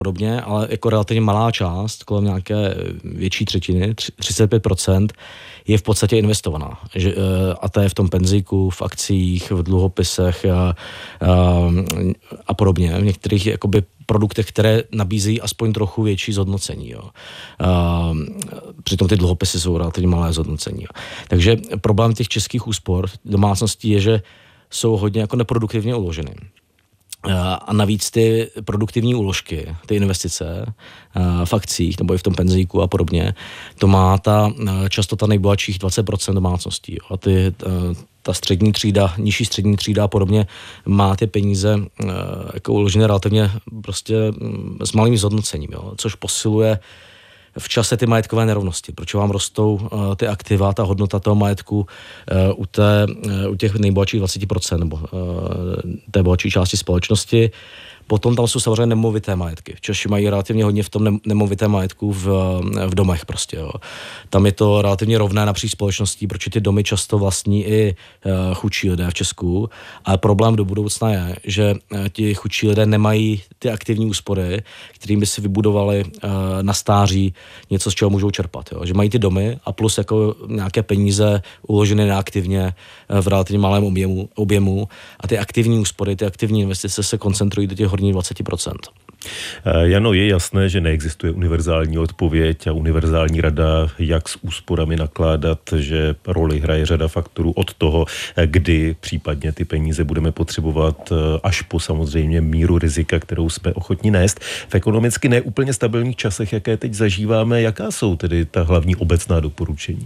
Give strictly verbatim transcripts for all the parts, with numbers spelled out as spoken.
podobně, ale jako relativně malá část, kolem nějaké větší třetiny, třicet pět procent, je v podstatě investovaná. Že, a to je v tom penzíku, v akcích, v dluhopisech a, a, a podobně. V některých jakoby produktech, které nabízejí aspoň trochu větší zhodnocení. Jo. A, přitom ty dluhopisy jsou relativně malé zhodnocení. Jo. Takže problém těch českých úspor domácností je, že jsou hodně jako neproduktivně uloženy. A navíc ty produktivní úložky, ty investice v akcích nebo i v tom penzíku a podobně, to má ta často ta nejbohatších dvacet procent domácností. A ty, ta střední třída, nižší střední třída a podobně má ty peníze jako uložené relativně prostě s malým zhodnocením, jo, což posiluje v čase ty majetkové nerovnosti. Proč vám rostou uh, ty aktiva, ta hodnota toho majetku uh, u, té, uh, u těch nejbohatších dvacet procent nebo uh, té bohatší části společnosti. Potom tam jsou samozřejmě nemovité majetky. Češi mají relativně hodně v tom nemovité majetku v, v domech prostě. Jo. Tam je to relativně rovné napříč společností, protože ty domy často vlastní i uh, chudší lidé v Česku. Ale problém do budoucna je, že uh, ti chudší lidé nemají ty aktivní úspory, kterým by si vybudovali uh, na stáří něco, z čeho můžou čerpat. Jo. Že mají ty domy a plus jako nějaké peníze uložené neaktivně uh, v relativně malém objemu, objemu a ty aktivní úspory, ty aktivní investice se koncentrují do těch horních dvacet procent. Jano, je jasné, že neexistuje univerzální odpověď a univerzální rada, jak s úsporami nakládat, že roli hraje řada faktorů od toho, kdy případně ty peníze budeme potřebovat, až po samozřejmě míru rizika, kterou jsme ochotni nést. V ekonomicky neúplně stabilních časech, jaké teď zažíváme, jaká jsou tedy ta hlavní obecná doporučení?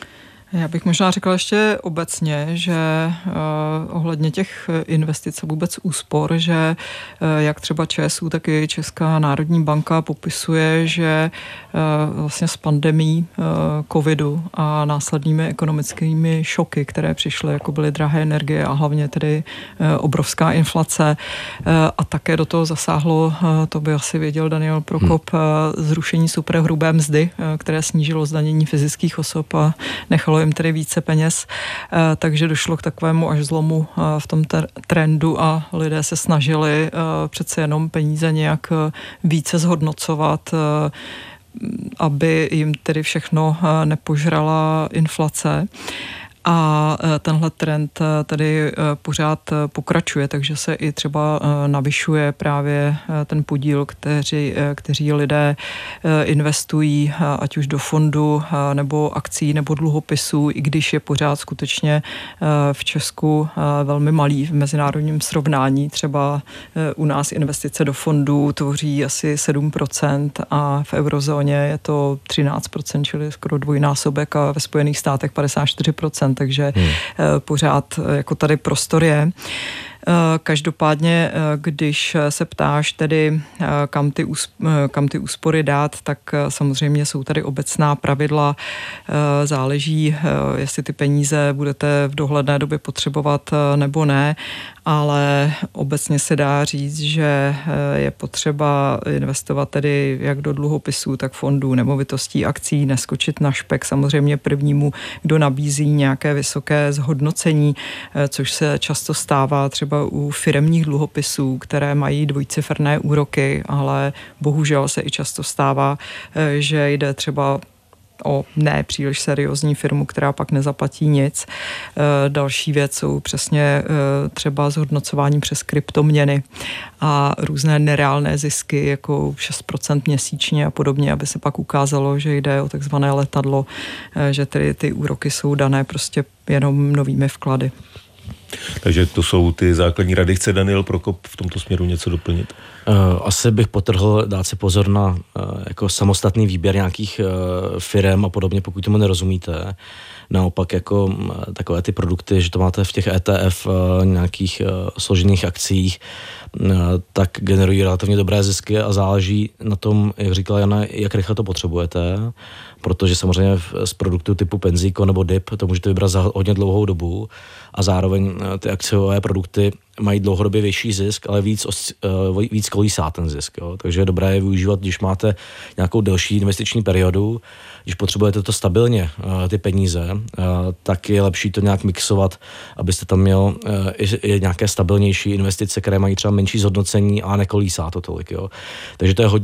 Já bych možná řekla ještě obecně, že uh, ohledně těch investic a vůbec úspor, že uh, jak třeba ČSÚ, tak i Česká národní banka popisuje, že uh, vlastně s pandemií uh, covidu a následnými ekonomickými šoky, které přišly, jako byly drahé energie a hlavně tedy uh, obrovská inflace uh, a také do toho zasáhlo, uh, to by asi věděl Daniel Prokop, hmm. uh, zrušení superhrubé mzdy, uh, které snížilo zdanění fyzických osob a nechalo jim tedy více peněz, takže došlo k takovému až zlomu v tom trendu a lidé se snažili přece jenom peníze nějak více zhodnocovat, aby jim tedy všechno nepožrala inflace. A tenhle trend tady pořád pokračuje, takže se i třeba navyšuje právě ten podíl, kteří, kteří lidé investují ať už do fondu nebo akcí nebo dluhopisů, i když je pořád skutečně v Česku velmi malý v mezinárodním srovnání. Třeba u nás investice do fondů tvoří asi sedm procent a v eurozóně je to třináct procent, čili skoro dvojnásobek a ve Spojených státech padesát čtyři procent. Takže hmm. pořád jako tady prostor je. Každopádně, když se ptáš tedy, kam ty, kam ty úspory dát, tak samozřejmě jsou tady obecná pravidla. Záleží, jestli ty peníze budete v dohledné době potřebovat nebo ne, ale obecně se dá říct, že je potřeba investovat tedy jak do dluhopisů, tak fondů, nemovitostí, akcí, neskočit na špek samozřejmě prvnímu, kdo nabízí nějaké vysoké zhodnocení, což se často stává třeba u firemních dluhopisů, které mají dvojciferné úroky, ale bohužel se i často stává, že jde třeba o ne příliš seriózní firmu, která pak nezaplatí nic. Další věc jsou přesně třeba zhodnocování přes kryptoměny a různé nereálné zisky, jako šest procent měsíčně a podobně, aby se pak ukázalo, že jde o takzvané letadlo, že tedy ty úroky jsou dané prostě jenom novými vklady. Takže to jsou ty základní rady. Chce Daniel Prokop v tomto směru něco doplnit? Asi bych potrhl dát si pozor na jako samostatný výběr nějakých firem a podobně, pokud tomu nerozumíte. Naopak jako takové ty produkty, že to máte v těch E T F nějakých složených akcích, tak generují relativně dobré zisky a záleží na tom, jak říkala Jana, jak rychle to potřebujete, protože samozřejmě z produktu typu Penzíko nebo D I P to můžete vybrat za hodně dlouhou dobu a zároveň ty akciové produkty mají dlouhodobě větší zisk, ale víc, víc kolísá ten zisk. Jo. Takže je dobré je využívat, když máte nějakou delší investiční periodu, když potřebujete to stabilně, ty peníze, tak je lepší to nějak mixovat, abyste tam měl i nějaké stabilnější investice, které mají třeba menší zhodnocení a nekolísá to tolik. Jo. Takže to je hodně